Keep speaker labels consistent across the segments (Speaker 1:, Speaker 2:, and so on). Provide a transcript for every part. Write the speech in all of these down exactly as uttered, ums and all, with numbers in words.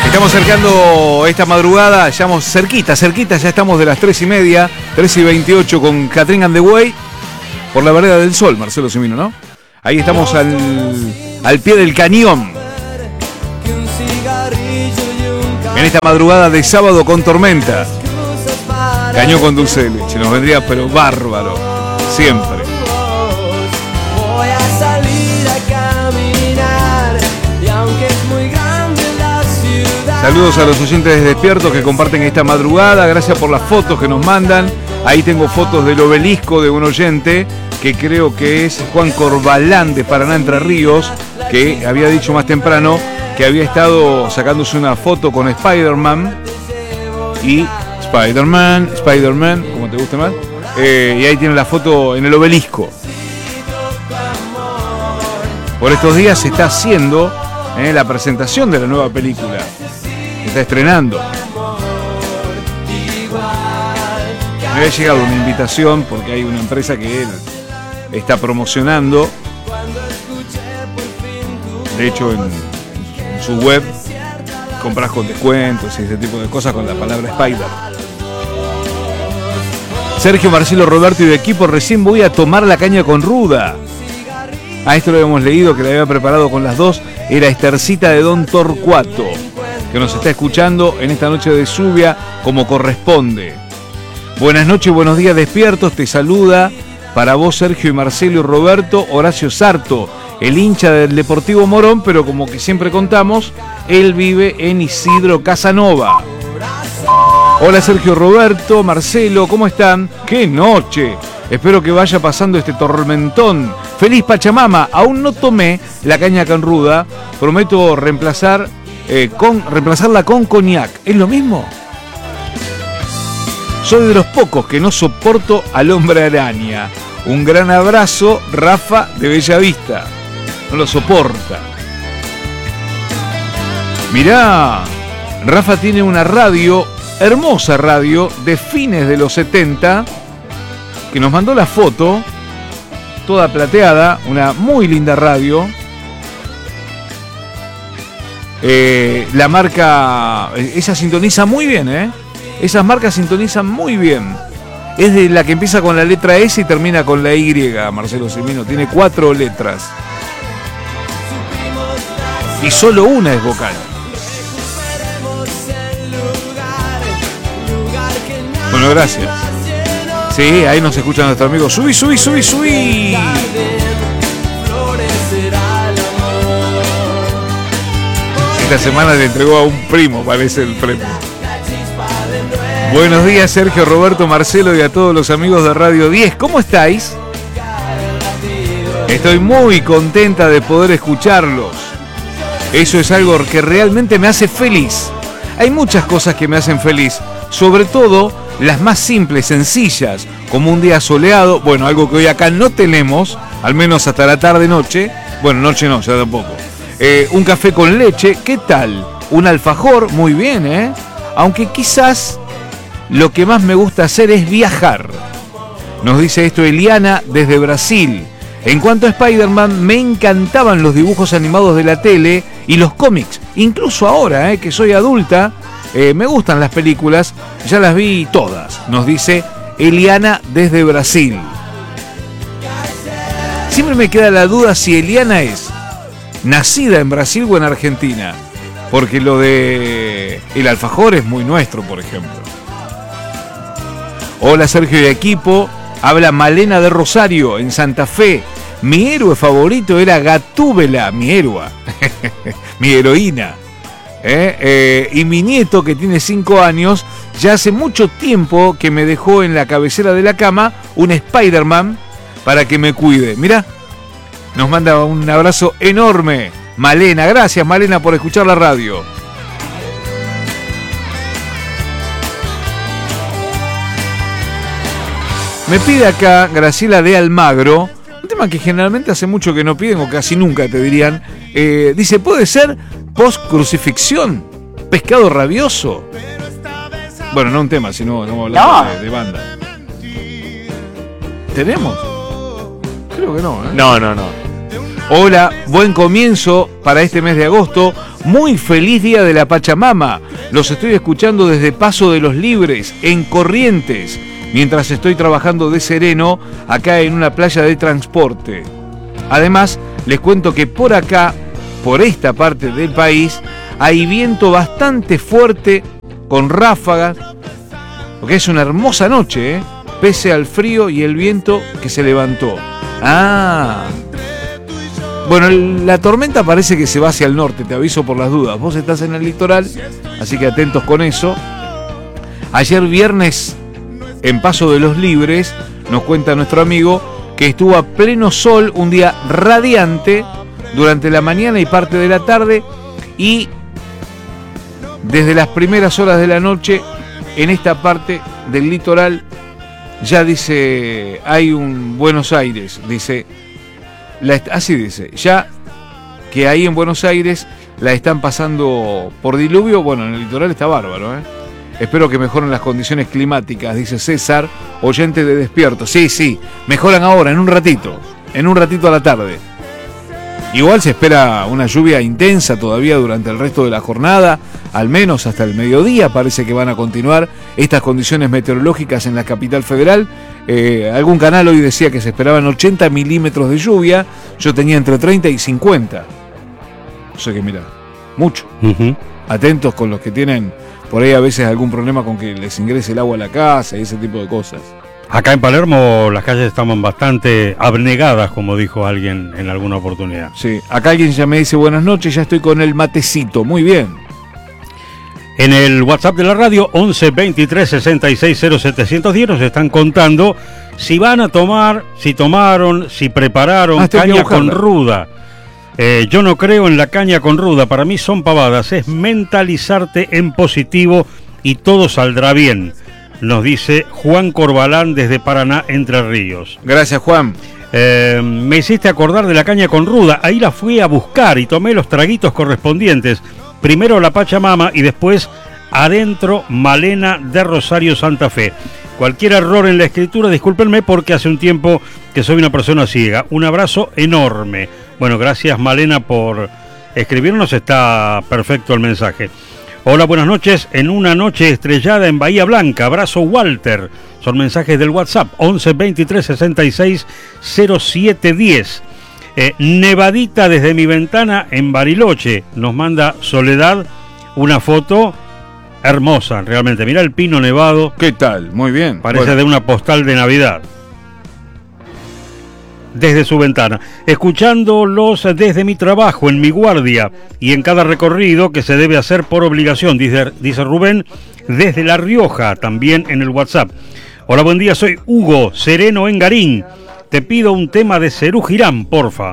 Speaker 1: Estamos cercando esta madrugada, ya estamos cerquita, cerquita, ya estamos de las tres y media, tres y veintiocho con Catherine and the Way, por la vereda del Sol, Marcelo Cimino, ¿no? Ahí estamos al, al pie del cañón. En esta madrugada de sábado con tormenta. Cañón con dulce de leche, nos vendría pero bárbaro, siempre. Saludos a los oyentes de Despiertos que comparten esta madrugada. Gracias por las fotos que nos mandan. Ahí tengo fotos del obelisco de un oyente que creo que es Juan Corbalán de Paraná, Entre Ríos, que había dicho más temprano que había estado sacándose una foto con Spider-Man y Spider-Man, Spider-Man, como te guste más, eh, y ahí tiene la foto en el obelisco. Por estos días se está haciendo eh, la presentación de la nueva película. Se está estrenando. Me había llegado una invitación porque hay una empresa que él está promocionando. De hecho, en, en su web compras con descuentos y ese tipo de cosas con la palabra Spider. Sergio, Marcelo, Roberto y de equipo, recién voy a tomar la caña con ruda. A esto lo habíamos leído, que le había preparado con las dos. Era Estercita de Don Torcuato, que nos está escuchando en esta noche de lluvia como corresponde. Buenas noches, buenos días, Despiertos. Te saluda para vos, Sergio y Marcelo y Roberto, Horacio Sarto, el hincha del Deportivo Morón, pero como que siempre contamos, él vive en Isidro Casanova. Hola Sergio, Roberto, Marcelo, ¿cómo están? ¡Qué noche! Espero que vaya pasando este tormentón. ¡Feliz Pachamama! Aún no tomé la caña con ruda. Prometo reemplazar, eh, con, reemplazarla con coñac. ¿Es lo mismo? Soy de los pocos que no soporto al hombre araña. Un gran abrazo, Rafa de Bellavista. No lo soporta. Mirá, Rafa tiene una radio, hermosa radio, de fines de los setenta, que nos mandó la foto, toda plateada, una muy linda radio. Eh, la marca, esa sintoniza muy bien, ¿eh? Esas marcas sintonizan muy bien. Es de la que empieza con la letra S y termina con la Y, Marcelo Cimino. Tiene cuatro letras. Y solo una es vocal. Bueno, gracias. Sí, ahí nos escucha nuestro amigo. Subí, subí, subí, subí. Esta semana le entregó a un primo, parece el premio. Buenos días, Sergio, Roberto, Marcelo y a todos los amigos de Radio diez. ¿Cómo estáis? Estoy muy contenta de poder escucharlos. Eso es algo que realmente me hace feliz. Hay muchas cosas que me hacen feliz, sobre todo las más simples, sencillas, como un día soleado, bueno, algo que hoy acá no tenemos, al menos hasta la tarde-noche, bueno, noche no, ya tampoco. Eh, un café con leche, ¿qué tal? Un alfajor, muy bien, ¿eh? Aunque quizás lo que más me gusta hacer es viajar. Nos dice esto Eliana desde Brasil. En cuanto a Spider-Man, me encantaban los dibujos animados de la tele y los cómics. Incluso ahora, eh, que soy adulta, eh, me gustan las películas, ya las vi todas. Nos dice Eliana desde Brasil. Siempre me queda la duda si Eliana es nacida en Brasil o en Argentina. Porque lo de el alfajor es muy nuestro, por ejemplo. Hola Sergio y equipo, habla Malena de Rosario, en Santa Fe. Mi héroe favorito era Gatúbela, mi héroe, mi heroína. ¿Eh? Eh, y mi nieto, que tiene cinco años, ya hace mucho tiempo que me dejó en la cabecera de la cama un Spider-Man para que me cuide. Mirá, nos manda un abrazo enorme, Malena. Gracias, Malena, por escuchar la radio. Me pide acá Graciela de Almagro, un tema que generalmente hace mucho que no piden, o casi nunca te dirían. Eh, dice, ¿puede ser post-crucifixión? ¿Pescado rabioso? Bueno, no un tema, sino estamos hablando no. de, de banda. ¿Tenemos? Creo que no, ¿eh?
Speaker 2: No, no, no.
Speaker 1: Hola, buen comienzo para este mes de agosto. Muy feliz día de la Pachamama. Los estoy escuchando desde Paso de los Libres, en Corrientes, mientras estoy trabajando de sereno acá en una playa de transporte. Además, les cuento que por acá, por esta parte del país, hay viento bastante fuerte con ráfagas, porque es una hermosa noche, ¿eh? Pese al frío y el viento que se levantó. Ah... Bueno, la tormenta parece que se va hacia el norte, te aviso por las dudas. Vos estás en el litoral, así que atentos con eso. Ayer viernes, en Paso de los Libres, nos cuenta nuestro amigo que estuvo a pleno sol, un día radiante, durante la mañana y parte de la tarde, y desde las primeras horas de la noche, en esta parte del litoral, ya dice, hay un Buenos Aires, dice... La, así dice, ya que ahí en Buenos Aires la están pasando por diluvio, bueno, en el litoral está bárbaro, ¿eh? Espero que mejoren las condiciones climáticas, dice César, oyente de Despierto. Sí, sí, mejoran ahora, en un ratito, en un ratito a la tarde. Igual se espera una lluvia intensa todavía durante el resto de la jornada, al menos hasta el mediodía parece que van a continuar estas condiciones meteorológicas en la capital federal. Eh, algún canal hoy decía que se esperaban ochenta milímetros de lluvia, yo tenía entre treinta y cincuenta. O sea que mira, mucho. Uh-huh. Atentos con los que tienen por ahí a veces algún problema con que les ingrese el agua a la casa y ese tipo de cosas.
Speaker 2: Acá en Palermo las calles estaban bastante abnegadas, como dijo alguien en alguna oportunidad.
Speaker 1: Sí, acá alguien ya me dice buenas noches, ya estoy con el matecito, muy bien.
Speaker 2: En el WhatsApp de la radio, once veintitrés sesenta y seis cero setecientos diez, nos están contando si van a tomar, si tomaron, si prepararon ah, caña con ruda. Eh, yo no creo en la caña con ruda, para mí son pavadas, es mentalizarte en positivo y todo saldrá bien. Nos dice Juan Corbalán desde Paraná, Entre Ríos.
Speaker 1: Gracias, Juan.
Speaker 2: Eh, me hiciste acordar de la caña con ruda. Ahí la fui a buscar y tomé los traguitos correspondientes. Primero la Pachamama y después adentro Malena de Rosario, Santa Fe. Cualquier error en la escritura, discúlpenme porque hace un tiempo que soy una persona ciega. Un abrazo enorme. Bueno, gracias Malena por escribirnos. Está perfecto el mensaje. Hola, buenas noches. En una noche estrellada en Bahía Blanca. Abrazo, Walter. Son mensajes del WhatsApp. once veintitrés sesenta y seis cero siete diez. Eh, nevadita desde mi ventana en Bariloche. Nos manda Soledad una foto hermosa, realmente. Mirá el pino nevado.
Speaker 1: ¿Qué tal? Muy bien.
Speaker 2: Parece
Speaker 1: bueno.
Speaker 2: de una postal de Navidad. Desde su ventana, escuchándolos desde mi trabajo, en mi guardia y en cada recorrido que se debe hacer por obligación, dice, dice Rubén, desde La Rioja, también en el WhatsApp. Hola, buen día, soy Hugo, sereno en Garín. Te pido un tema de Serú Girán, porfa.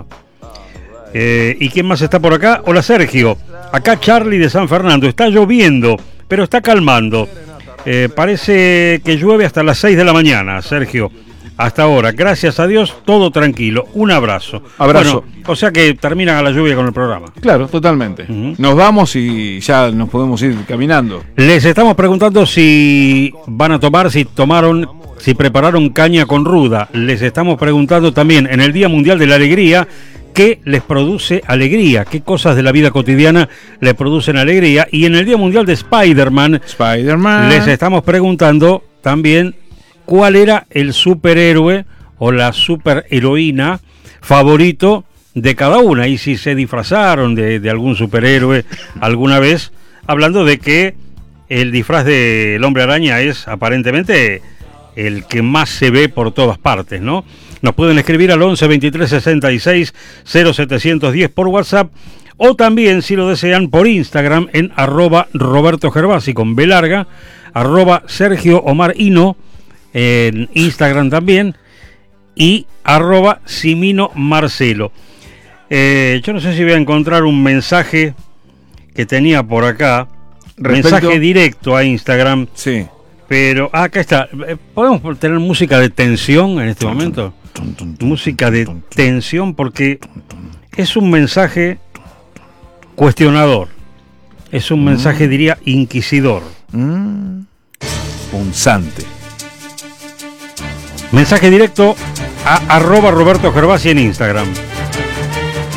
Speaker 2: Eh, ¿Y quién más está por acá? Hola, Sergio. Acá Charlie de San Fernando. Está lloviendo, pero está calmando. Eh, parece que llueve hasta las seis de la mañana, Sergio. Hasta ahora, gracias a Dios, todo tranquilo. Un abrazo.
Speaker 1: Abrazo.
Speaker 2: Bueno, o sea que terminan a la lluvia con el programa.
Speaker 1: Claro, totalmente. Uh-huh. Nos vamos y ya nos podemos ir caminando.
Speaker 2: Les estamos preguntando si van a tomar, si tomaron, si prepararon caña con ruda. Les estamos preguntando también en el Día Mundial de la Alegría, ¿qué les produce alegría? ¿Qué cosas de la vida cotidiana les producen alegría? Y en el Día Mundial de Spider-Man,
Speaker 1: Spider-Man,
Speaker 2: les estamos preguntando también ¿cuál era el superhéroe o la superheroína favorito de cada una? Y si se disfrazaron de, de algún superhéroe alguna vez, hablando de que el disfraz del Hombre Araña es aparentemente el que más se ve por todas partes, ¿no? Nos pueden escribir al once veintitrés sesenta y seis cero setecientos diez por WhatsApp o también, si lo desean, por Instagram en arroba Roberto Gervasi con B larga, arroba Sergio Omar Hino, en Instagram también, y arroba Simino Marcelo. Eh, yo no sé si voy a encontrar un mensaje que tenía por acá, respecto... mensaje directo a Instagram.
Speaker 1: Sí.
Speaker 2: Pero ah, acá está. ¿Podemos tener música de tensión en este momento? Música de tensión porque es un mensaje cuestionador. Es un mensaje, diría, inquisidor.
Speaker 1: Mm. Punzante.
Speaker 2: Mensaje directo a arroba Roberto Gervasi en Instagram.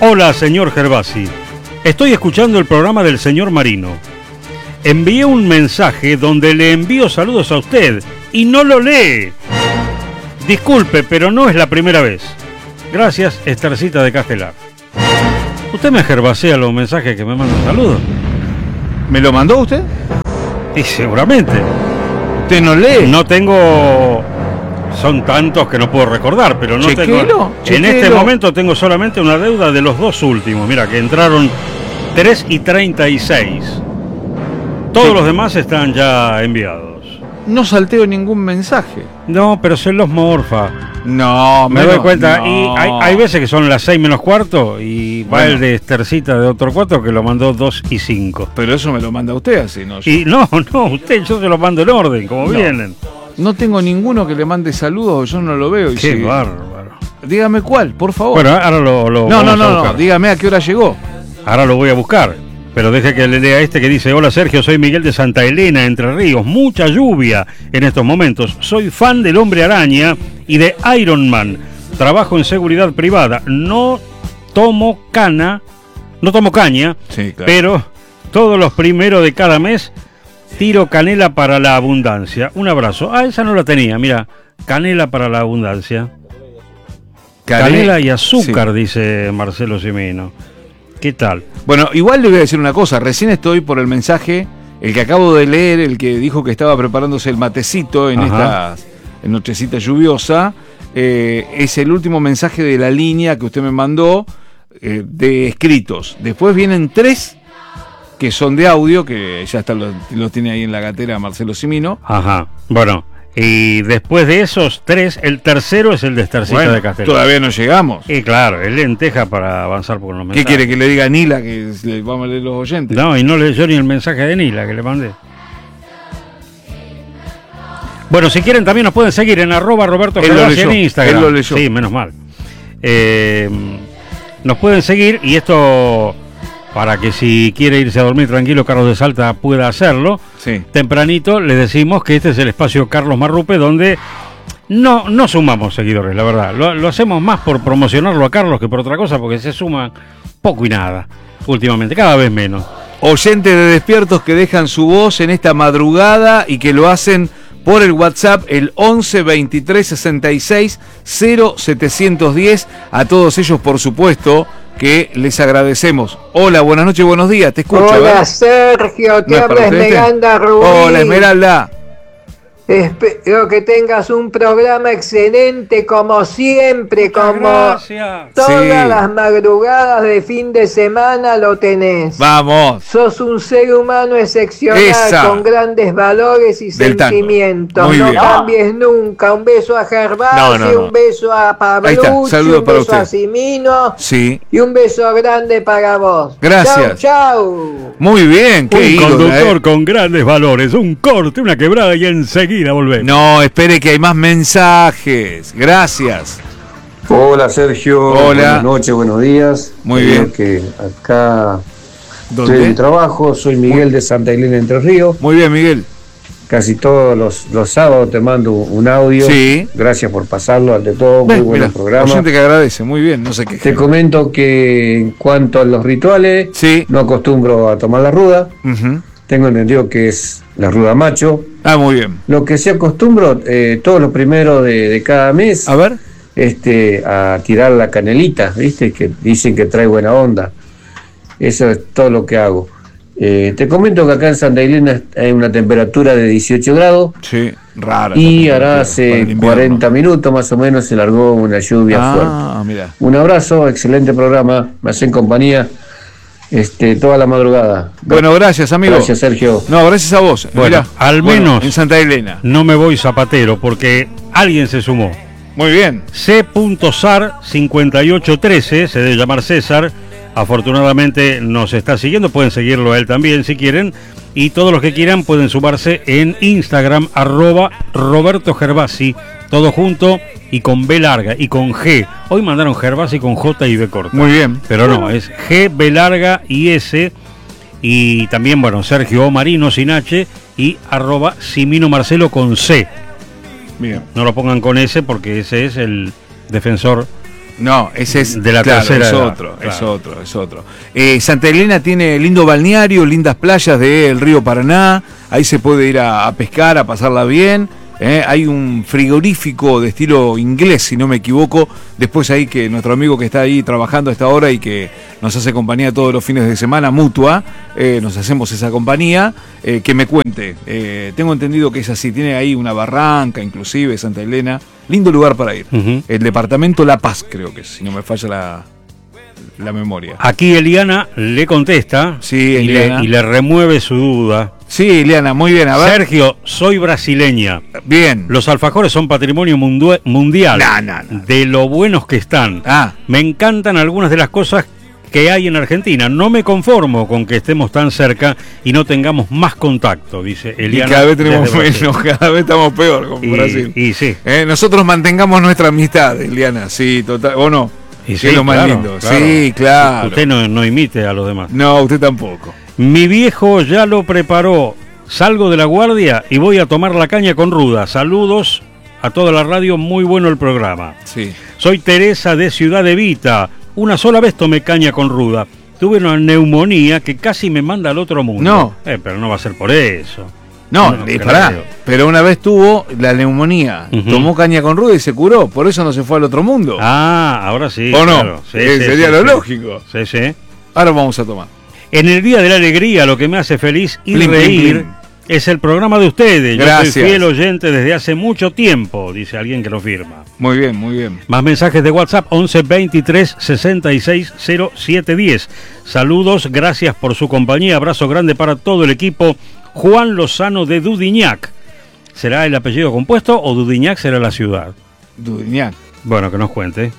Speaker 2: Hola, señor Gervasi. Estoy escuchando el programa del señor Marino. Envié un mensaje donde le envío saludos a usted y no lo lee. Disculpe, pero no es la primera vez. Gracias, Estercita de Castelar. ¿Usted me gervasea los mensajes que me mandan saludos?
Speaker 1: ¿Me lo mandó usted?
Speaker 2: Y seguramente.
Speaker 1: ¿Usted no lee?
Speaker 2: No tengo... Son tantos que no puedo recordar, pero no
Speaker 1: Chequelo,
Speaker 2: tengo...
Speaker 1: chequelo.
Speaker 2: En este momento tengo solamente una deuda de los dos últimos. Mira, que entraron tres y treinta y seis. Todos
Speaker 1: Sí.
Speaker 2: los demás están ya enviados.
Speaker 1: No salteo ningún mensaje.
Speaker 2: No, pero se los morfa.
Speaker 1: No,
Speaker 2: Me
Speaker 1: menos-
Speaker 2: doy cuenta,
Speaker 1: no.
Speaker 2: y hay, hay veces que son las seis menos cuarto y va
Speaker 1: Bueno.
Speaker 2: el de Estercita de otro cuarto que lo mandó dos y cinco.
Speaker 1: Pero eso me lo manda usted así, ¿no? Yo
Speaker 2: Y no, no, usted, yo se los mando en orden, como
Speaker 1: No.
Speaker 2: vienen.
Speaker 1: no tengo ninguno que le mande saludos, yo no lo veo. Y
Speaker 2: Qué
Speaker 1: si-
Speaker 2: bárbaro.
Speaker 1: Dígame cuál, por favor.
Speaker 2: Bueno, ahora lo, lo
Speaker 1: no, no,
Speaker 2: vamos a
Speaker 1: no, no,
Speaker 2: buscar.
Speaker 1: dígame a qué hora llegó.
Speaker 2: Ahora lo voy a buscar. Pero deje que le lea este que dice: hola Sergio, soy Miguel de Santa Elena, Entre Ríos. Mucha lluvia en estos momentos. Soy fan del Hombre Araña y de Iron Man. Trabajo en seguridad privada. No tomo cana, no tomo caña,
Speaker 1: Sí, claro.
Speaker 2: pero todos los primeros de cada mes tiro canela para la abundancia. Un abrazo. Ah, esa no la tenía, mira. Canela para la abundancia.
Speaker 1: Cane-
Speaker 2: Canela y azúcar,
Speaker 1: Sí.
Speaker 2: dice Marcelo Simino. ¿Qué tal?
Speaker 1: Bueno, igual le voy a decir una cosa. Recién estoy por el mensaje, el que acabo de leer, el que dijo que estaba preparándose el matecito en
Speaker 2: Ajá.
Speaker 1: esta nochecita lluviosa. eh, es el último mensaje de la línea que usted me mandó eh, de escritos. Después vienen tres que son de audio, que ya están los, los tiene ahí en la gatera Marcelo Simino.
Speaker 2: Ajá. Bueno, y después de esos tres, el tercero es el de Estercita
Speaker 1: Bueno,
Speaker 2: de Castellón.
Speaker 1: todavía no llegamos.
Speaker 2: Y claro, es lenteja para avanzar por los
Speaker 1: ¿Qué
Speaker 2: mensajes.
Speaker 1: quiere que le diga a Nila que le vamos a leer los oyentes?
Speaker 2: No, y no leyó ni el mensaje de Nila que le mandé. Bueno, si quieren también nos pueden seguir en arroba Roberto
Speaker 1: Él lo
Speaker 2: Gervasi
Speaker 1: leyó,
Speaker 2: en Instagram.
Speaker 1: él lo leyó.
Speaker 2: Sí, menos mal. Eh, nos pueden seguir y esto para que si quiere irse a dormir tranquilo Carlos de Salta pueda hacerlo.
Speaker 1: Sí.
Speaker 2: Tempranito le decimos que este es el espacio Carlos Marrupe donde no, no sumamos seguidores, la verdad. Lo, lo hacemos más por promocionarlo a Carlos que por otra cosa, porque se suma poco y nada últimamente, cada vez menos.
Speaker 1: Oyentes de Despiertos que dejan su voz en esta madrugada y que lo hacen por el WhatsApp, el once veintitrés sesenta y seis cero setecientos diez. A todos ellos, por supuesto, que les agradecemos. Hola, buenas noches, buenos días, te escucho. a
Speaker 3: Hola
Speaker 1: ver.
Speaker 3: Sergio, te
Speaker 1: ¿No es para
Speaker 3: habla
Speaker 1: usted este?
Speaker 3: Esmeralda Rubí.
Speaker 1: Hola, Esmeralda.
Speaker 3: Espero que tengas un programa excelente como siempre, como
Speaker 2: Gracias.
Speaker 3: todas
Speaker 1: Sí.
Speaker 3: las madrugadas de fin de semana lo tenés.
Speaker 1: Vamos.
Speaker 3: Sos un ser humano excepcional
Speaker 1: Esa.
Speaker 3: con grandes valores y
Speaker 1: Del tango.
Speaker 3: sentimientos.
Speaker 1: Muy
Speaker 3: no
Speaker 1: bien.
Speaker 3: cambies nunca. Un beso a Gervasi,
Speaker 1: No, no, no.
Speaker 3: un beso a
Speaker 1: Ahí está.
Speaker 3: Pablucci,
Speaker 1: Saludos
Speaker 3: un
Speaker 1: para
Speaker 3: beso
Speaker 1: usted.
Speaker 3: a Simino
Speaker 1: Sí.
Speaker 3: y un beso grande para vos.
Speaker 1: Gracias.
Speaker 3: Chau, chau.
Speaker 1: Muy bien, qué
Speaker 2: Un
Speaker 1: ídola,
Speaker 2: conductor
Speaker 1: eh.
Speaker 2: con grandes valores, un corte, una quebrada y enseguida volvemos.
Speaker 1: No, espere que hay más mensajes. Gracias.
Speaker 4: Hola Sergio,
Speaker 1: Hola.
Speaker 4: buenas noches, buenos días.
Speaker 1: Muy
Speaker 4: Creo
Speaker 1: bien.
Speaker 4: que acá estoy
Speaker 1: ¿Dónde?
Speaker 4: en trabajo, soy Miguel de Santa Elena Entre Ríos.
Speaker 1: Muy bien, Miguel.
Speaker 4: Casi todos los, los sábados te mando un audio.
Speaker 1: Sí.
Speaker 4: Gracias por pasarlo, ante todo, muy
Speaker 1: Ven,
Speaker 4: buen
Speaker 1: mira,
Speaker 4: programa.
Speaker 1: oyente que agradece, muy bien, no sé qué.
Speaker 4: Te comento que en cuanto a los rituales,
Speaker 1: Sí.
Speaker 4: no acostumbro a tomar la ruda.
Speaker 1: Ujú.
Speaker 4: Tengo entendido que es la ruda macho.
Speaker 1: Ah, muy bien.
Speaker 4: Lo que sí acostumbro, eh, todos los primeros de, de cada mes,
Speaker 1: A ver.
Speaker 4: este, a tirar la canelita, ¿viste? Que dicen que trae buena onda. Eso es todo lo que hago. Eh, te comento que acá en Santa Elena hay una temperatura de dieciocho grados
Speaker 1: Sí, rara.
Speaker 4: y
Speaker 1: esta
Speaker 4: hará
Speaker 1: temperatura para el
Speaker 4: hace
Speaker 1: invierno.
Speaker 4: cuarenta minutos más o menos se largó una lluvia fuerte.
Speaker 1: Ah, mira.
Speaker 4: Un abrazo, excelente programa, me hacen compañía este, toda la madrugada.
Speaker 1: Bueno, gracias, amigo.
Speaker 4: Gracias, Sergio.
Speaker 1: No, gracias a vos.
Speaker 2: Bueno,
Speaker 1: Mirá,
Speaker 2: al
Speaker 1: bueno,
Speaker 2: menos-
Speaker 1: en Santa Elena.
Speaker 2: No me voy zapatero porque alguien se sumó.
Speaker 1: Muy bien.
Speaker 2: C. Sar cincuenta y ocho trece, se debe llamar César. Afortunadamente nos está siguiendo, pueden seguirlo a él también si quieren. Y todos los que quieran pueden sumarse en Instagram, arroba Roberto Gervasi, todo junto y con B larga y con G. Hoy mandaron Gervasi con J y B corta.
Speaker 1: Muy bien.
Speaker 2: Pero no, es G, B larga y S. Y también, bueno, Sergio O Marino sin H y arroba Simino Marcelo con C.
Speaker 1: Bien.
Speaker 2: No lo pongan con S porque ese es el defensor
Speaker 1: No, ese es
Speaker 2: de la
Speaker 1: claro,
Speaker 2: tercera
Speaker 1: es
Speaker 2: edad,
Speaker 1: otro,
Speaker 2: claro.
Speaker 1: es otro, es otro. Eh, Santa Elena tiene lindo balneario, lindas playas del río Paraná, ahí se puede ir a, a pescar, a pasarla bien. Eh, hay un frigorífico de estilo inglés, si no me equivoco, después ahí que nuestro amigo que está ahí trabajando a esta hora y que nos hace compañía todos los fines de semana, Mutua, eh, nos hacemos esa compañía, eh, que me cuente. Eh, tengo entendido que es así, tiene ahí una barranca, inclusive, Santa Elena, lindo lugar para ir.
Speaker 2: Uh-huh.
Speaker 1: El departamento La Paz, creo que es, si no me falla la, la memoria.
Speaker 2: Aquí Eliana le contesta
Speaker 1: Sí,
Speaker 2: y, le,
Speaker 1: Eliana.
Speaker 2: y le remueve su duda.
Speaker 1: Sí, Eliana, muy bien, a ver.
Speaker 2: Sergio, soy brasileña.
Speaker 1: Bien.
Speaker 2: Los alfajores son patrimonio mundu- mundial.
Speaker 1: No, no, no.
Speaker 2: De lo buenos que están.
Speaker 1: Ah,
Speaker 2: Me encantan algunas de las cosas que hay en Argentina. No me conformo con que estemos tan cerca y no tengamos más contacto, dice
Speaker 1: y
Speaker 2: Eliana.
Speaker 1: cada vez tenemos
Speaker 2: desde Brasil.
Speaker 1: menos, cada vez estamos peor con
Speaker 2: Y,
Speaker 1: Brasil.
Speaker 2: y sí.
Speaker 1: Eh, nosotros mantengamos nuestra amistad, Eliana, sí, total, ¿o no?
Speaker 2: Y
Speaker 1: Que
Speaker 2: sí,
Speaker 1: es lo más
Speaker 2: claro,
Speaker 1: lindo.
Speaker 2: claro.
Speaker 1: Sí, claro.
Speaker 2: Usted no, no imite a los demás.
Speaker 1: No, usted tampoco.
Speaker 2: Mi viejo ya lo preparó. Salgo de la guardia y voy a tomar la caña con Ruda. Saludos a toda la radio, muy bueno el programa.
Speaker 1: Sí.
Speaker 2: Soy Teresa de Ciudad Evita. Una sola vez tomé caña con Ruda. Tuve una neumonía que casi me manda al otro mundo.
Speaker 1: No.
Speaker 2: Eh, pero no va a ser por eso.
Speaker 1: No,
Speaker 2: No
Speaker 1: eh,
Speaker 2: creo.
Speaker 1: pará, pero una vez tuvo la neumonía,
Speaker 2: Ujú.
Speaker 1: tomó caña con ruda y se curó, por eso no se fue al otro mundo.
Speaker 2: Ah, ahora sí.
Speaker 1: ¿O no?
Speaker 2: claro. Sí,
Speaker 1: Eh,
Speaker 2: sí,
Speaker 1: sería
Speaker 2: sí,
Speaker 1: lo
Speaker 2: sí.
Speaker 1: lógico.
Speaker 2: Sí, sí.
Speaker 1: Ahora vamos a tomar.
Speaker 2: En el Día de la Alegría, lo que me hace feliz y
Speaker 1: Plim, plim,
Speaker 2: reír
Speaker 1: plim.
Speaker 2: es el programa de ustedes. Yo
Speaker 1: Gracias.
Speaker 2: soy fiel oyente desde hace mucho tiempo, dice alguien que lo firma.
Speaker 1: Muy bien, muy bien.
Speaker 2: Más mensajes de WhatsApp once veintitrés sesenta y seis cero siete diez. Saludos, gracias por su compañía. Abrazo grande para todo el equipo. Juan Lozano de Dudignac. ¿Será el apellido compuesto o Dudignac será la ciudad?
Speaker 1: Dudignac.
Speaker 2: Bueno, que nos cuente.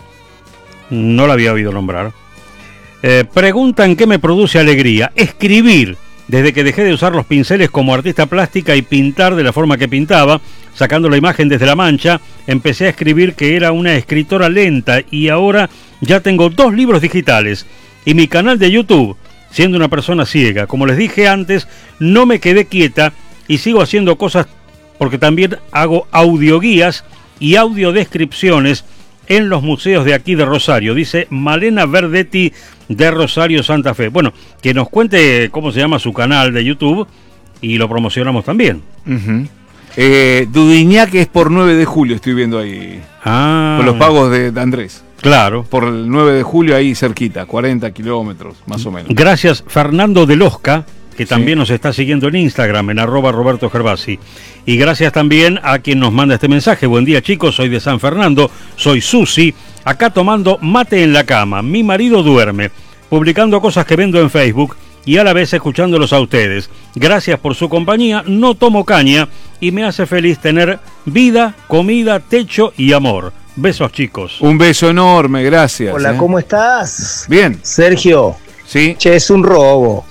Speaker 2: No la había oído nombrar. Eh, preguntan qué me produce alegría. Escribir. Desde que dejé de usar los pinceles como artista plástica y pintar de la forma que pintaba, sacando la imagen desde la mancha, empecé a escribir que era una escritora lenta y ahora ya tengo dos libros digitales y mi canal de YouTube, siendo una persona ciega. Como les dije antes, no me quedé quieta y sigo haciendo cosas porque también hago audioguías y audiodescripciones en los museos de aquí de Rosario, dice Malena Verdetti de Rosario Santa Fe. Bueno, que nos cuente cómo se llama su canal de YouTube y lo promocionamos también.
Speaker 1: Uh-huh. eh, Dudignac es por nueve de julio, estoy viendo ahí.
Speaker 2: Ah,
Speaker 1: Con los pagos de, de Andrés.
Speaker 2: claro.
Speaker 1: Por el nueve de julio ahí cerquita, cuarenta kilómetros, más o menos.
Speaker 2: Gracias Fernando de Losca, que también
Speaker 1: Sí.
Speaker 2: nos está siguiendo en Instagram, en arroba Roberto Gervasi. Y gracias también a quien nos manda este mensaje. Buen día chicos, soy de San Fernando, soy Susi, acá tomando mate en la cama. Mi marido duerme, publicando cosas que vendo en Facebook y a la vez escuchándolos a ustedes. Gracias por su compañía, no tomo caña y me hace feliz tener vida, comida, techo y amor. Besos chicos.
Speaker 1: Un beso enorme, gracias.
Speaker 5: Hola,
Speaker 1: eh.
Speaker 5: ¿cómo estás?
Speaker 1: Bien,
Speaker 5: Sergio,
Speaker 1: sí.
Speaker 5: che, es un robo.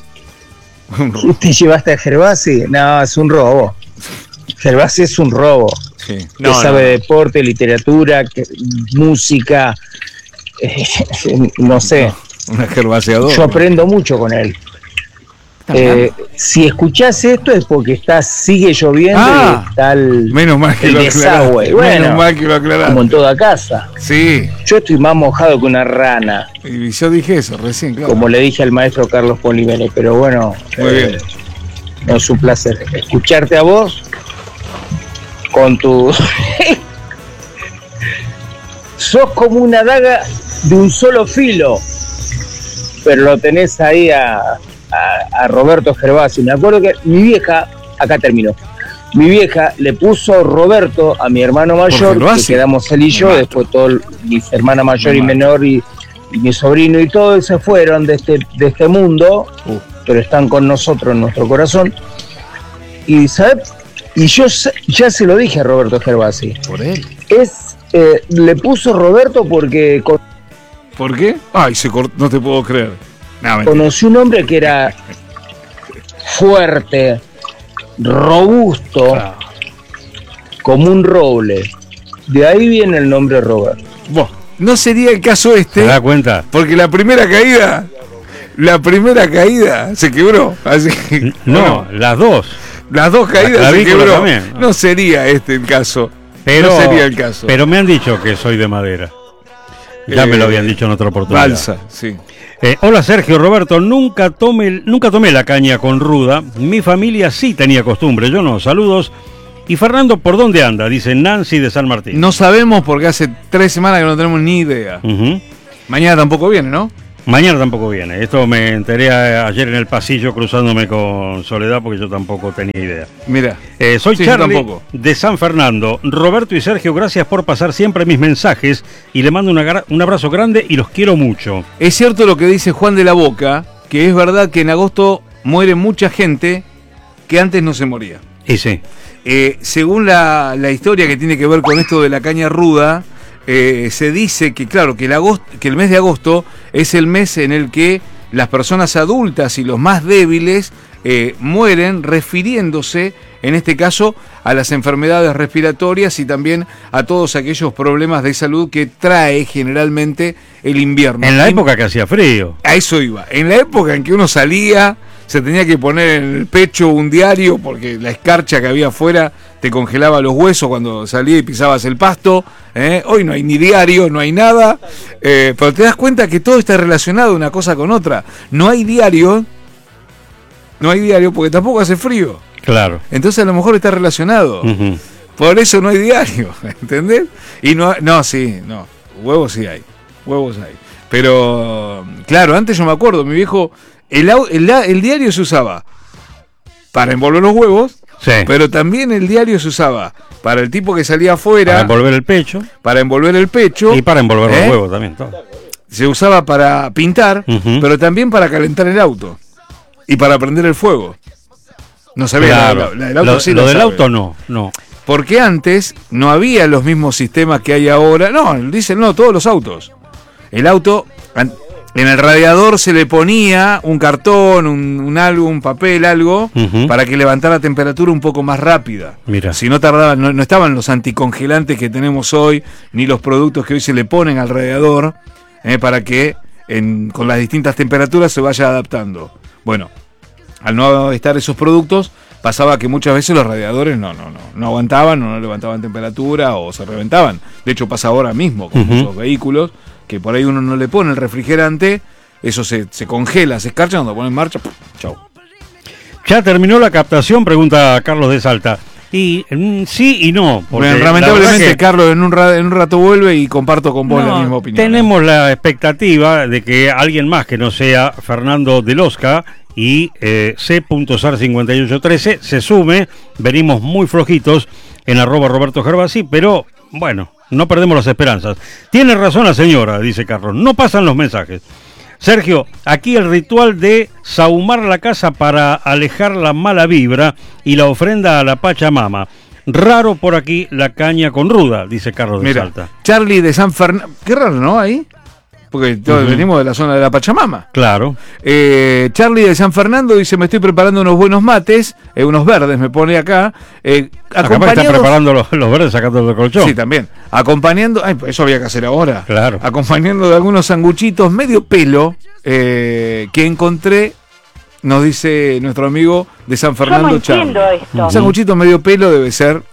Speaker 5: ¿Te llevaste a Gervasi? No, es un robo. Gervasi es un robo.
Speaker 1: Sí.
Speaker 5: Que
Speaker 1: No,
Speaker 5: sabe
Speaker 1: no.
Speaker 5: deporte, literatura, que- música, eh, no sé.
Speaker 1: Una gervaseadora.
Speaker 5: Yo aprendo mucho con él. Eh, si escuchás esto es porque está, sigue lloviendo
Speaker 1: Ah,
Speaker 5: y está el,
Speaker 1: Menos mal que
Speaker 5: el
Speaker 1: lo
Speaker 5: desagüe.
Speaker 1: aclaraste.
Speaker 5: Bueno,
Speaker 1: Menos mal que lo aclaraste.
Speaker 5: como en toda casa.
Speaker 1: Sí,
Speaker 5: Yo estoy más mojado que una rana,
Speaker 1: y yo dije eso recién, claro.
Speaker 5: como le dije al maestro Carlos Polivene, pero bueno,
Speaker 1: Muy
Speaker 5: eh,
Speaker 1: bien.
Speaker 5: no, es un placer escucharte a vos con tu... Sos como una daga de un solo filo, pero lo tenés ahí a, a, a Roberto Gervasi. Me acuerdo que mi vieja, acá terminó, mi vieja le puso Roberto a mi hermano mayor, que
Speaker 1: Gervasi?
Speaker 5: quedamos él y yo,
Speaker 1: Me mato.
Speaker 5: después todo mi hermana mayor
Speaker 1: Me
Speaker 5: y
Speaker 1: mato.
Speaker 5: menor y, y mi sobrino y todos se fueron de este, de este mundo,
Speaker 1: Uh.
Speaker 5: pero están con nosotros en nuestro corazón. Y ¿sabes? Y yo se- ya se lo dije a Roberto Gervasi.
Speaker 1: Por él.
Speaker 5: Es, eh, le puso Roberto porque con-
Speaker 1: ¿Por qué? Ay, se cortó, no te puedo creer. No, mentira.
Speaker 5: conocí un hombre que era fuerte, robusto,
Speaker 2: Ah,
Speaker 5: como un roble. De ahí viene el nombre Roberto.
Speaker 1: Buah, no sería el caso
Speaker 2: ¿te
Speaker 1: este,
Speaker 2: das cuenta?
Speaker 1: porque la primera caída, la primera caída se quebró. Así,
Speaker 2: No,
Speaker 1: ¿o
Speaker 2: las dos.
Speaker 1: las dos caídas se
Speaker 2: clavícula
Speaker 1: quebró.
Speaker 2: también.
Speaker 1: No sería este el caso.
Speaker 2: Pero,
Speaker 1: no sería el caso.
Speaker 2: pero me han dicho que soy de madera. Ya
Speaker 1: eh,
Speaker 2: me lo habían dicho en otra oportunidad.
Speaker 1: Balsa, sí.
Speaker 2: Eh, hola Sergio, Roberto, nunca tome, nunca tomé la caña con ruda. Mi familia sí tenía costumbre, yo no. Saludos. Y Fernando, ¿por dónde anda? Dice Nancy de San Martín.
Speaker 1: No sabemos porque hace tres semanas que no tenemos ni idea.
Speaker 2: Uh-huh.
Speaker 1: Mañana tampoco viene, ¿no?
Speaker 2: Mañana tampoco viene. Esto me enteré ayer en el pasillo cruzándome con Soledad porque yo tampoco tenía idea.
Speaker 1: Mira.
Speaker 2: Eh, soy
Speaker 1: Sí,
Speaker 2: Charlie
Speaker 1: yo tampoco.
Speaker 2: de San Fernando. Roberto y Sergio, gracias por pasar siempre mis mensajes y le mando una gra- un abrazo grande y los quiero mucho.
Speaker 1: Es cierto lo que dice Juan de la Boca, que es verdad que en agosto muere mucha gente que antes no se moría.
Speaker 2: Y sí.
Speaker 1: Eh, según la, la historia que tiene que ver con esto de la caña ruda, eh, se dice que, claro, que el, agosto, que el mes de agosto es el mes en el que las personas adultas y los más débiles eh, mueren, refiriéndose, en este caso, a las enfermedades respiratorias y también a todos aquellos problemas de salud que trae generalmente el invierno.
Speaker 2: En la
Speaker 1: Y-
Speaker 2: época que hacía frío.
Speaker 1: A eso iba. En la época en que uno salía, se tenía que poner en el pecho un diario porque la escarcha que había afuera te congelaba los huesos cuando salía y pisabas el pasto. ¿eh? Hoy no hay ni diario, no hay nada. Eh, pero te das cuenta que todo está relacionado una cosa con otra. No hay diario. No hay diario porque tampoco hace frío.
Speaker 2: Claro.
Speaker 1: Entonces a lo mejor está relacionado.
Speaker 2: Uh-huh.
Speaker 1: Por eso no hay diario, ¿entendés? Y no, no, sí, no. Huevos sí hay. Huevos hay. Pero, claro, antes yo me acuerdo, mi viejo, el, au- el, el diario se usaba para envolver los huevos,
Speaker 2: Sí.
Speaker 1: pero también el diario se usaba para el tipo que salía afuera,
Speaker 2: Para envolver el pecho
Speaker 1: para envolver el pecho.
Speaker 2: y para envolver
Speaker 1: ¿eh?
Speaker 2: los huevos también. Todo.
Speaker 1: Se usaba para pintar,
Speaker 2: Ujú.
Speaker 1: pero también para calentar el auto y para prender el fuego. No sabía
Speaker 2: Claro.
Speaker 1: la, la del auto
Speaker 2: lo
Speaker 1: sí
Speaker 2: lo
Speaker 1: lo
Speaker 2: del
Speaker 1: sabe.
Speaker 2: auto no, no.
Speaker 1: Porque antes no había los mismos sistemas que hay ahora. No, dicen no, todos los autos. El auto, an- en el radiador se le ponía un cartón, un, un algo, un papel, algo,
Speaker 2: Ujú.
Speaker 1: para que levantara la temperatura un poco más rápida.
Speaker 2: Mira.
Speaker 1: Si no tardaban, no, no estaban los anticongelantes que tenemos hoy, ni los productos que hoy se le ponen al radiador, eh, para que en- con las distintas temperaturas se vaya adaptando. Bueno, al no estar esos productos, pasaba que muchas veces los radiadores no, no, no, no aguantaban, o no levantaban temperatura o se reventaban. De hecho pasa ahora mismo con
Speaker 2: Ujú.
Speaker 1: muchos vehículos, que por ahí uno no le pone el refrigerante, eso se, se congela, se escarcha, cuando lo pone en marcha, ¡pum! Chau.
Speaker 2: ¿Ya terminó la captación? Pregunta Carlos de Salta. Y mm, sí y no. porque
Speaker 1: Bueno,
Speaker 2: la
Speaker 1: lamentablemente,
Speaker 2: verdad que
Speaker 1: Carlos, en un, ra- en un rato vuelve y comparto con vos
Speaker 2: no,
Speaker 1: la misma opinión.
Speaker 2: tenemos la expectativa de que alguien más que no sea Fernando Delosca y eh, C. Sar cincuenta y ocho trece se sume. Venimos muy flojitos en arroba Roberto Gervasi, pero bueno, no perdemos las esperanzas. Tiene razón la señora, dice Carlos, no pasan los mensajes. Sergio, aquí el ritual de sahumar la casa para alejar la mala vibra y la ofrenda a la Pachamama. Raro por aquí la caña con ruda, dice Carlos de
Speaker 1: Mira,
Speaker 2: Salta.
Speaker 1: Charlie de San Fernando. Qué raro, ¿no? Ahí. Porque todos
Speaker 2: Ujú.
Speaker 1: venimos de la zona de la Pachamama.
Speaker 2: Claro.
Speaker 1: Eh, Charlie de San Fernando dice: me estoy preparando unos buenos mates, eh, unos verdes, me pone acá. Eh,
Speaker 2: Acá está
Speaker 1: acompañados-
Speaker 2: preparando los, los verdes sacando del colchón.
Speaker 1: Sí, también. Acompañando. Ay, pues eso había que hacer ahora.
Speaker 2: Claro.
Speaker 1: Acompañando de algunos sanguchitos medio pelo eh, que encontré, nos dice nuestro amigo de San Fernando, Charlie.
Speaker 6: esto.
Speaker 1: Un sanguchito medio pelo debe ser,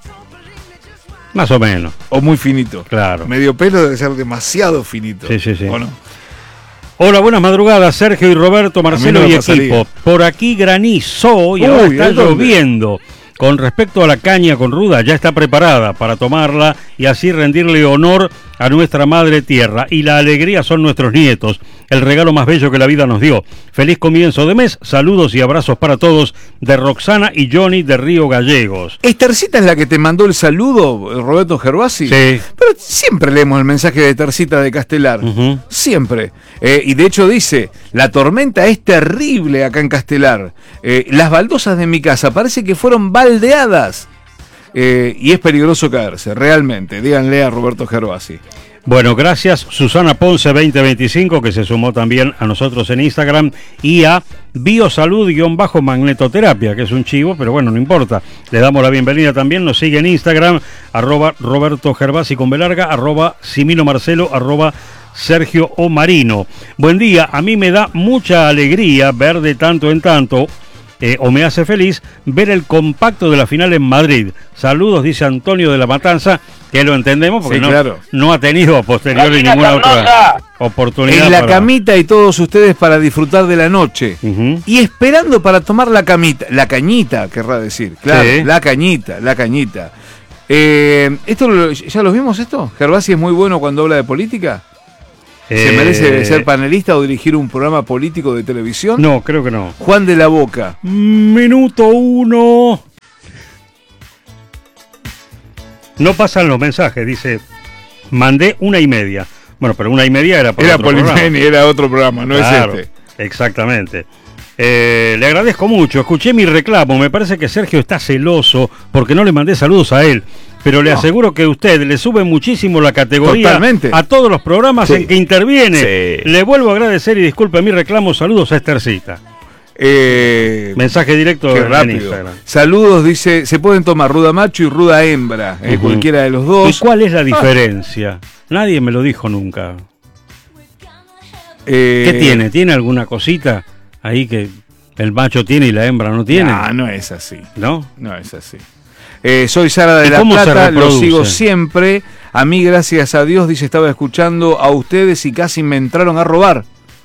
Speaker 2: Más o menos.
Speaker 1: o muy finito.
Speaker 2: Claro.
Speaker 1: Medio pelo debe ser demasiado finito.
Speaker 2: Sí, sí, sí.
Speaker 1: ¿O no?
Speaker 2: Hola, buenas madrugadas, Sergio y Roberto, Marcelo
Speaker 1: no me
Speaker 2: y
Speaker 1: pasaría.
Speaker 2: equipo. Por aquí granizó y
Speaker 1: Uy,
Speaker 2: ahora está
Speaker 1: ¿a dónde?
Speaker 2: lloviendo. Con respecto a la caña con ruda, ya está preparada para tomarla y así rendirle honor a nuestra madre tierra. Y la alegría son nuestros nietos, el regalo más bello que la vida nos dio. Feliz comienzo de mes, saludos y abrazos para todos de Roxana y Johnny de Río Gallegos.
Speaker 1: ¿Estercita es la que te mandó el saludo, Roberto Gervasi?
Speaker 2: Sí.
Speaker 1: Pero siempre leemos el mensaje de Estercita de Castelar.
Speaker 2: Ujú.
Speaker 1: Siempre. Eh, y de hecho dice: la tormenta es terrible acá en Castelar. Eh, las baldosas de mi casa parece que fueron baldeadas. Eh, y es peligroso caerse, realmente. Díganle a Roberto Gervasi.
Speaker 2: Bueno, gracias Susana Ponce veinte veinticinco, que se sumó también a nosotros en Instagram, y a Biosalud-Magnetoterapia, que es un chivo, pero bueno, no importa. Le damos la bienvenida también, nos sigue en Instagram, arroba Roberto Gervasi con B larga, arroba Simino Marcelo, arroba Sergio O Marino. Buen día, a mí me da mucha alegría ver de tanto en tanto eh, o me hace feliz ver el compacto de la final en Madrid. Saludos, dice Antonio de la Matanza, que lo entendemos porque
Speaker 1: Sí,
Speaker 2: no,
Speaker 1: claro.
Speaker 2: no ha tenido a posteriori
Speaker 5: Camina
Speaker 2: ninguna
Speaker 5: Carnosa.
Speaker 2: otra oportunidad.
Speaker 1: En la
Speaker 2: para-
Speaker 1: camita y todos ustedes para disfrutar de la noche.
Speaker 2: Ujú.
Speaker 1: Y esperando para tomar la camita, la cañita, querrá decir. Claro,
Speaker 2: Sí.
Speaker 1: la cañita, la cañita. Eh, ¿Esto lo- ya lo vimos esto? ¿Gervasi es muy bueno cuando habla de política? ¿Se
Speaker 2: Eh,
Speaker 1: merece ser panelista o dirigir un programa político de televisión?
Speaker 2: No, creo que no.
Speaker 1: Juan de la Boca.
Speaker 2: Minuto uno. No pasan los mensajes, dice. Mandé una y media. Bueno, pero una y media era por
Speaker 1: Era
Speaker 2: otro programa.
Speaker 1: Polifeni, era otro programa, no
Speaker 2: Claro,
Speaker 1: es este.
Speaker 2: Exactamente. Eh, le agradezco mucho. Escuché mi reclamo. Me parece que Sergio está celoso porque no le mandé saludos a él. Pero le
Speaker 1: No.
Speaker 2: aseguro que usted le sube muchísimo la categoría
Speaker 1: Totalmente.
Speaker 2: a todos los programas
Speaker 1: Sí.
Speaker 2: en que interviene.
Speaker 1: Sí.
Speaker 2: Le vuelvo a agradecer y disculpe mi reclamo. Saludos a Estercita.
Speaker 1: Eh,
Speaker 2: Mensaje directo
Speaker 1: Qué
Speaker 2: en
Speaker 1: rápido.
Speaker 2: Instagram.
Speaker 1: Saludos, dice, se pueden tomar ruda macho y ruda hembra, eh,
Speaker 2: Ujú.
Speaker 1: cualquiera de los
Speaker 2: ¿Y
Speaker 1: dos.
Speaker 2: cuál es la diferencia? Nadie me lo dijo nunca.
Speaker 1: Eh,
Speaker 2: ¿Qué tiene? ¿Tiene alguna cosita ahí que el macho tiene y la hembra no tiene?
Speaker 1: No, no es así.
Speaker 2: ¿No?
Speaker 1: No es así. Eh, soy Sara de
Speaker 2: ¿Y
Speaker 1: la
Speaker 2: cómo se
Speaker 1: Plata, lo
Speaker 2: reproduce?
Speaker 1: sigo siempre. A mí, gracias a Dios, dice, estaba escuchando a ustedes y casi me entraron a robar.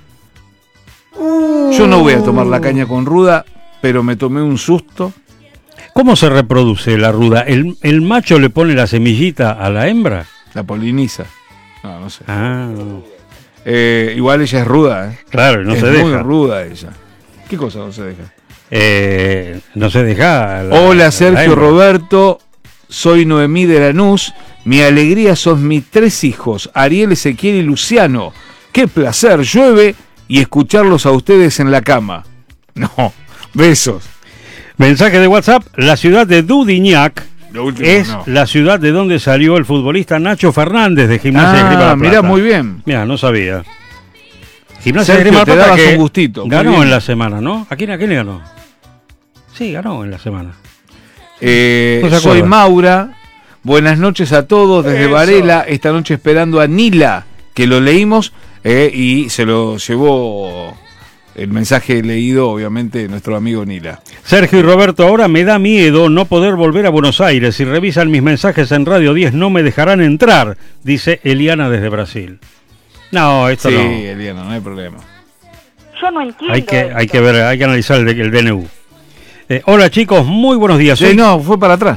Speaker 1: Yo no voy a tomar la caña con ruda, pero me tomé un susto.
Speaker 2: ¿Cómo se reproduce la ruda? ¿El, el macho le pone la semillita a la hembra?
Speaker 1: La poliniza. No, no sé.
Speaker 2: Ah,
Speaker 1: Eh, igual ella es ruda, ¿eh?
Speaker 2: claro, no
Speaker 1: es
Speaker 2: se
Speaker 1: muy
Speaker 2: deja.
Speaker 1: ruda ella. ¿Qué cosa no se deja?
Speaker 2: Eh, no se deja. la-
Speaker 1: Hola
Speaker 2: la
Speaker 1: Sergio,
Speaker 2: hembra.
Speaker 1: Roberto, soy Noemí de Lanús. Mi alegría son mis tres hijos, Ariel, Ezequiel y Luciano. Qué placer, llueve y escucharlos a ustedes en la cama. No, besos.
Speaker 2: Mensaje de WhatsApp. La ciudad de Dudignac
Speaker 1: Lo último,
Speaker 2: es
Speaker 1: no.
Speaker 2: la ciudad de donde salió el futbolista Nacho Fernández de Gimnasia de Esgrima
Speaker 1: Ah,
Speaker 2: La Plata.
Speaker 1: mirá, muy bien.
Speaker 2: Mira, no sabía. Gimnasia de
Speaker 1: Sergio,
Speaker 2: Esgrima La
Speaker 1: te
Speaker 2: Plata
Speaker 1: dabas
Speaker 2: que
Speaker 1: un gustito, muy
Speaker 2: ganó
Speaker 1: bien.
Speaker 2: en la semana, ¿no? ¿A quién, a quién le ganó? Sí, ganó en la semana.
Speaker 1: Eh,
Speaker 2: No se
Speaker 1: soy
Speaker 2: acuerda.
Speaker 1: Maura. Buenas noches a todos desde
Speaker 5: Eso.
Speaker 1: Varela. Esta noche esperando a Nila, que lo leímos eh, y se lo llevó el mensaje leído, obviamente, nuestro amigo Nila.
Speaker 2: Sergio y Roberto, ahora me da miedo no poder volver a Buenos Aires. Si revisan mis mensajes en Radio diez no me dejarán entrar, dice Eliana desde Brasil. No, esto
Speaker 1: Sí,
Speaker 2: no.
Speaker 1: Eliana, no hay problema.
Speaker 6: Yo no entiendo.
Speaker 2: Hay que,
Speaker 6: esto.
Speaker 2: hay que ver, hay que analizar el, el D N U. Eh, hola chicos, muy buenos días.
Speaker 1: Sí,
Speaker 2: Soy-
Speaker 1: no, fue para atrás.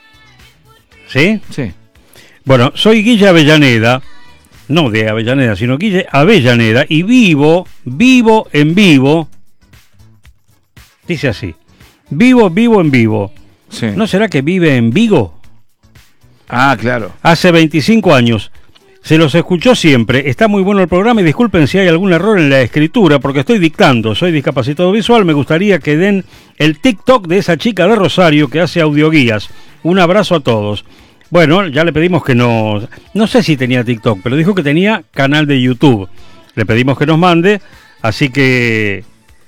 Speaker 2: ¿Sí?
Speaker 1: Sí.
Speaker 2: Bueno, soy Guille Avellaneda, no de Avellaneda, sino Guille Avellaneda, y vivo, vivo en vivo, dice así, vivo, vivo en vivo.
Speaker 1: Sí.
Speaker 2: ¿No será que vive en Vigo?
Speaker 1: Ah, claro.
Speaker 2: Hace veinticinco años. Se los escuchó siempre. Está muy bueno el programa y disculpen si hay algún error en la escritura porque estoy dictando. Soy discapacitado visual. Me gustaría que den el TikTok de esa chica de Rosario que hace audioguías. Un abrazo a todos. Bueno, ya le pedimos que nos... No sé si tenía TikTok, pero dijo que tenía canal de YouTube. Le pedimos que nos mande, así que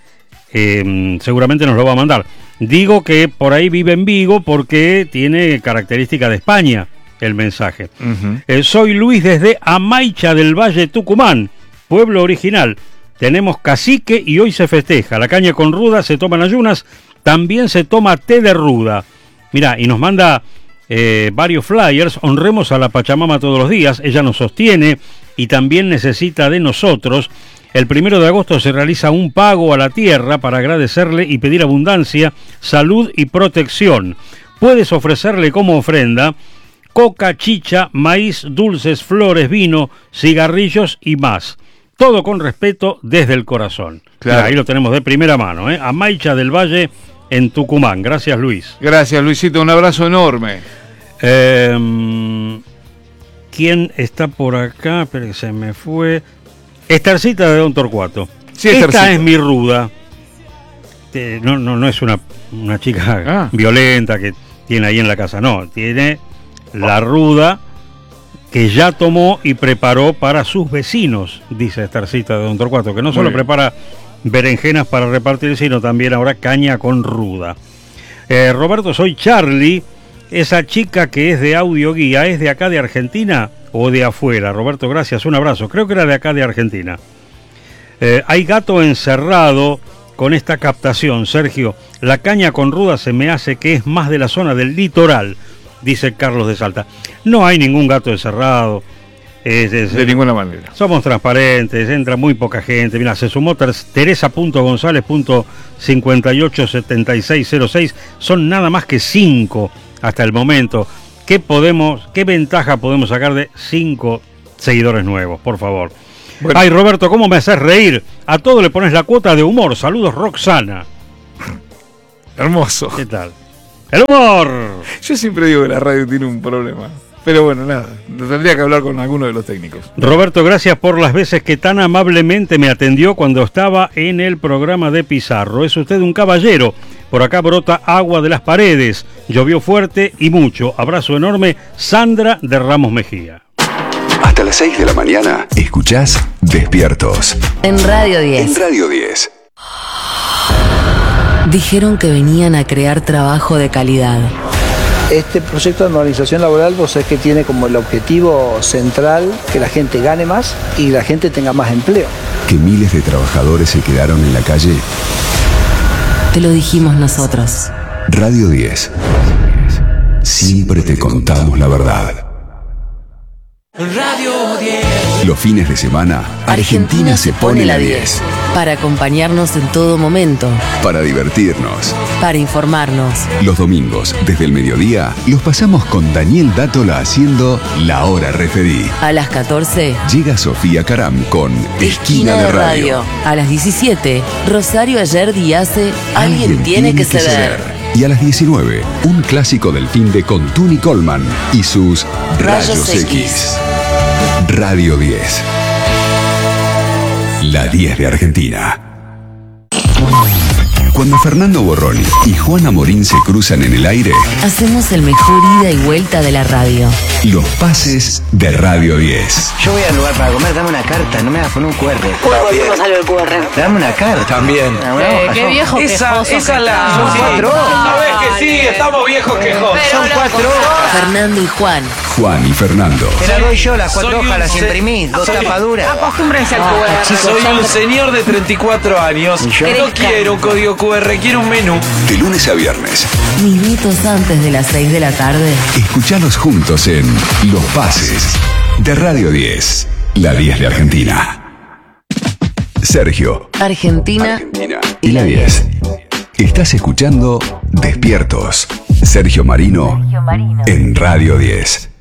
Speaker 2: eh, seguramente nos lo va a mandar. Digo que por ahí vive en Vigo porque tiene característica de España el mensaje.
Speaker 1: Ujú.
Speaker 2: Eh, soy Luis desde Amaicha del Valle Tucumán, pueblo original. Tenemos cacique y hoy se festeja. La caña con ruda se toma en ayunas, también se toma té de ruda. Mirá, y nos manda eh, varios flyers. Honremos a la Pachamama todos los días. Ella nos sostiene y también necesita de nosotros. El primero de agosto se realiza un pago a la tierra para agradecerle y pedir abundancia, salud y protección. Puedes ofrecerle como ofrenda coca, chicha, maíz, dulces, flores, vino, cigarrillos y más. Todo con respeto desde el corazón.
Speaker 1: Claro.
Speaker 2: Mirá, ahí lo tenemos de primera mano, ¿eh? Amaicha del Valle en Tucumán. Gracias, Luis.
Speaker 1: Gracias, Luisito. Un abrazo enorme.
Speaker 2: Eh, ¿Quién está por acá? Espera que se me fue. Estercita de Don Torcuato.
Speaker 1: Sí,
Speaker 2: Esta
Speaker 1: Estercita.
Speaker 2: es mi ruda. Eh, no, no, no es una, una chica
Speaker 1: Ah.
Speaker 2: violenta que tiene ahí en la casa. No, tiene la ruda que ya tomó y preparó para sus vecinos, dice Estercita de Don Torcuato, que no
Speaker 1: Muy
Speaker 2: solo
Speaker 1: bien.
Speaker 2: prepara berenjenas para repartir, sino también ahora caña con ruda. Eh, Roberto, soy Charlie. Esa chica que es de audioguía, ¿es de acá de Argentina o de afuera? Roberto, gracias, un abrazo. Creo que era de acá de Argentina. Eh, hay gato encerrado con esta captación, Sergio. La caña con ruda se me hace que es más de la zona del litoral, dice Carlos de Salta. No hay ningún gato encerrado. Es, es,
Speaker 1: de ninguna manera.
Speaker 2: Somos transparentes, entra muy poca gente. Mira, se sumó Teresa punto González punto cincuenta y ocho setenta y seis cero seis. Son nada más que cinco hasta el momento. ¿Qué podemos, qué ventaja podemos sacar de cinco seguidores nuevos, por favor? Bueno. Ay, Roberto, ¿cómo me haces reír? A todo le pones la cuota de humor. Saludos, Roxana.
Speaker 1: Hermoso.
Speaker 2: ¿Qué tal? ¡El humor!
Speaker 1: Yo siempre digo que la radio tiene un problema. Pero bueno, nada, tendría que hablar con alguno de los técnicos.
Speaker 2: Roberto, gracias por las veces que tan amablemente me atendió cuando estaba en el programa de Pizarro. Es usted un caballero. Por acá brota agua de las paredes. Llovió fuerte y mucho. Abrazo enorme, Sandra de Ramos Mejía.
Speaker 7: Hasta las seis de la mañana, escuchás Despiertos.
Speaker 8: En Radio diez.
Speaker 7: En Radio diez.
Speaker 8: Dijeron que venían a crear trabajo de calidad.
Speaker 9: Este proyecto de normalización laboral, vos sabés que tiene como el objetivo central que la gente gane más y la gente tenga más empleo.
Speaker 7: Que miles de trabajadores se quedaron en la calle.
Speaker 8: Te lo dijimos nosotros.
Speaker 7: Radio diez. Siempre te contamos la verdad.
Speaker 10: Radio diez.
Speaker 7: Los fines de semana, Argentina, Argentina se pone la diez.
Speaker 8: Para acompañarnos en todo momento.
Speaker 7: Para divertirnos.
Speaker 8: Para informarnos.
Speaker 7: Los domingos, desde el mediodía, los pasamos con Daniel Dátola haciendo La Hora Referí.
Speaker 8: A las catorce.
Speaker 7: Llega Sofía Caram con Esquina, Esquina de, de radio. radio.
Speaker 8: A las diecisiete, Rosario Ayerdi hace Alguien, Alguien tiene, tiene que, que ceder.
Speaker 7: Y a las diecinueve, un clásico del fin de con Tuni Coleman y sus Rayos, Rayos X. X. Radio diez. La diez de Argentina. Cuando Fernando Borroni y Juana Morín se cruzan en el aire,
Speaker 8: hacemos el mejor ida y vuelta de la radio.
Speaker 7: Los pases de Radio diez.
Speaker 11: Yo voy al lugar para comer, dame una carta, no me vas a poner un Q R.
Speaker 6: ¿Cómo salió el Q R?
Speaker 11: Dame una carta.
Speaker 1: También.
Speaker 6: Eh, qué viejo
Speaker 11: esa,
Speaker 6: quejoso.
Speaker 11: Esa
Speaker 6: que
Speaker 11: la...
Speaker 6: está.
Speaker 11: Son cuatro horas.
Speaker 12: ¿Sabés que sí? Estamos viejos quejosos.
Speaker 11: Son cuatro horas.
Speaker 8: Fernando y Juan.
Speaker 7: Juan y Fernando.
Speaker 11: Te la doy yo, las cuatro hojas las imprimí, dos tapaduras.
Speaker 6: Acostúmbrense al Q R.
Speaker 12: Soy un señor de treinta y cuatro años. No quiero un código Q R, quiero un menú.
Speaker 7: De lunes a viernes.
Speaker 8: Minutos antes de las seis de la tarde.
Speaker 7: Escuchalos juntos en Los Pases de Radio diez. La diez de Argentina. Sergio.
Speaker 8: Argentina.
Speaker 7: Argentina. Y la diez. Estás escuchando Despiertos. Sergio Marino. Sergio Marino. En Radio diez.